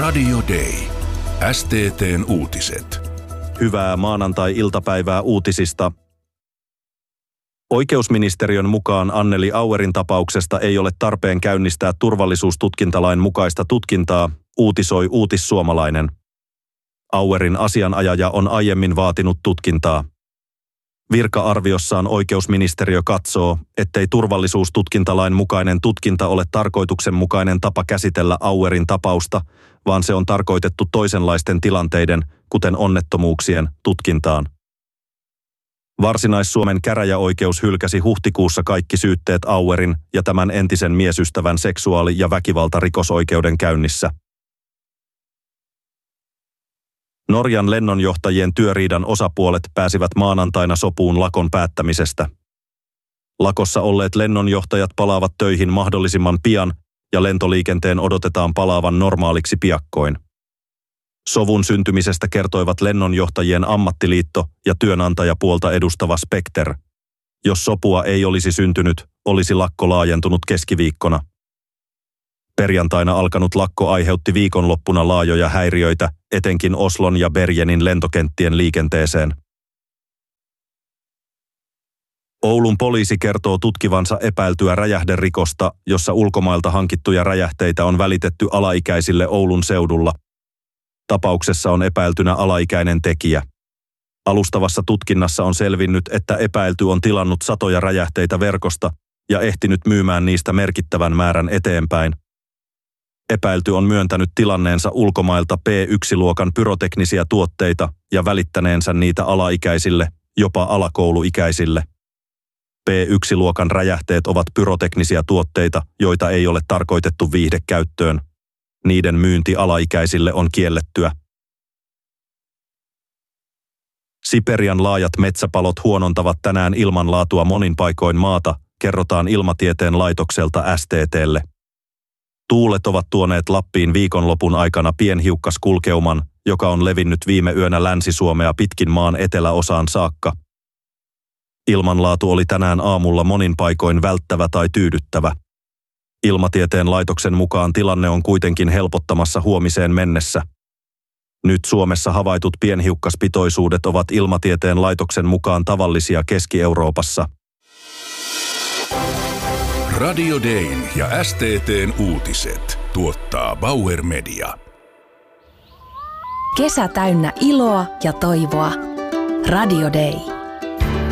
Radio Day. STT:n uutiset. Hyvää maanantai-iltapäivää uutisista. Oikeusministeriön mukaan Anneli Auerin tapauksesta ei ole tarpeen käynnistää turvallisuustutkintalain mukaista tutkintaa, uutisoi Uutissuomalainen. Auerin asianajaja on aiemmin vaatinut tutkintaa. Virka-arviossaan oikeusministeriö katsoo, ettei turvallisuustutkintalain mukainen tutkinta ole tarkoituksenmukainen tapa käsitellä Auerin tapausta, vaan se on tarkoitettu toisenlaisten tilanteiden, kuten onnettomuuksien, tutkintaan. Varsinais-Suomen käräjäoikeus hylkäsi huhtikuussa kaikki syytteet Auerin ja tämän entisen miesystävän seksuaali- ja väkivaltarikosoikeudenkäynnissä. Norjan lennonjohtajien työriidan osapuolet pääsivät maanantaina sopuun lakon päättämisestä. Lakossa olleet lennonjohtajat palaavat töihin mahdollisimman pian ja lentoliikenteen odotetaan palaavan normaaliksi piakkoin. Sovun syntymisestä kertoivat lennonjohtajien ammattiliitto ja työnantajapuolta edustava Spekter. Jos sopua ei olisi syntynyt, olisi lakko laajentunut keskiviikkona. Perjantaina alkanut lakko aiheutti viikonloppuna laajoja häiriöitä, etenkin Oslon ja Bergenin lentokenttien liikenteeseen. Oulun poliisi kertoo tutkivansa epäiltyä räjähderikosta, jossa ulkomailta hankittuja räjähteitä on välitetty alaikäisille Oulun seudulla. Tapauksessa on epäiltynä alaikäinen tekijä. Alustavassa tutkinnassa on selvinnyt, että epäilty on tilannut satoja räjähteitä verkosta ja ehtinyt myymään niistä merkittävän määrän eteenpäin. Epäilty on myöntänyt tilanneensa ulkomailta P1-luokan pyroteknisiä tuotteita ja välittäneensä niitä alaikäisille, jopa alakouluikäisille. P1-luokan räjähteet ovat pyroteknisiä tuotteita, joita ei ole tarkoitettu viihdekäyttöön. Niiden myynti alaikäisille on kiellettyä. Siperian laajat metsäpalot huonontavat tänään ilmanlaatua monin paikoin maata, kerrotaan Ilmatieteen laitokselta STT:lle. Tuulet ovat tuoneet Lappiin viikonlopun aikana pienhiukkaskulkeuman, joka on levinnyt viime yönä Länsi-Suomea pitkin maan eteläosaan saakka. Ilmanlaatu oli tänään aamulla monin paikoin välttävä tai tyydyttävä. Ilmatieteen laitoksen mukaan tilanne on kuitenkin helpottamassa huomiseen mennessä. Nyt Suomessa havaitut pienhiukkaspitoisuudet ovat Ilmatieteen laitoksen mukaan tavallisia Keski-Euroopassa. Radio Dayn ja STT:n uutiset tuottaa Bauer Media. Kesä täynnä iloa ja toivoa. Radio Day.